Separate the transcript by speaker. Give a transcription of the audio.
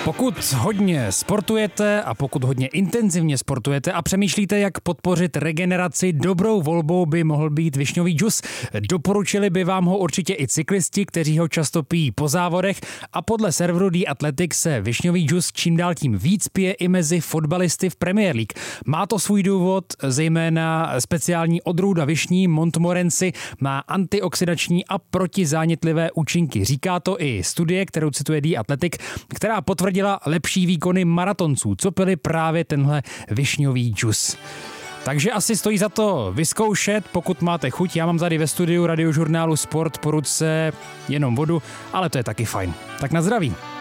Speaker 1: Pokud hodně sportujete a pokud hodně intenzivně sportujete a přemýšlíte, jak podpořit regeneraci, dobrou volbou by mohl být višňový džus. Doporučili by vám ho určitě i cyklisti, kteří ho často pijí po závodech, a podle serveru The Athletic se višňový džus čím dál tím víc pije i mezi fotbalisty v Premier League. Má to svůj důvod, zejména speciální odrůda višní Montmorency má antioxidační a protizánětlivé účinky. Říká to i studie, kterou cituje The Athletic, která potvrdila lepší výkony maratonců, co pili právě tenhle višňový džus. Takže asi stojí za to vyzkoušet, pokud máte chuť. Já mám tady ve studiu Radiožurnálu Sport po ruce jenom vodu, ale to je taky fajn. Tak na zdraví.